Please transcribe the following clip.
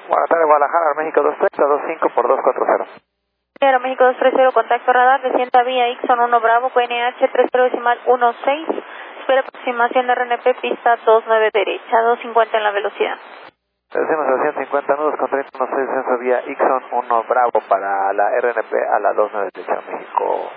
Buenas tardes, Guadalajara, México 23, 25 por 240. Aeroméxico 230, contacto radar, descienda vía Ixon 1 Bravo, QNH 30.16, espera aproximación de RNP, pista 29 derecha, 250 en la velocidad. Decimos a 150 nudos con 30.16, descenso vía Ixon 1 Bravo para la RNP a la 29 derecha, México.